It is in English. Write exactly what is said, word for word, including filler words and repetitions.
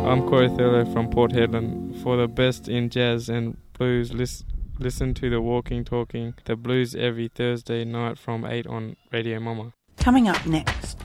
I'm Corey Thurlow from Port Hedland. For the best in jazz and blues, lis- listen to the Walking Talking, the blues every Thursday night from eight on Radio Mama. Coming up next,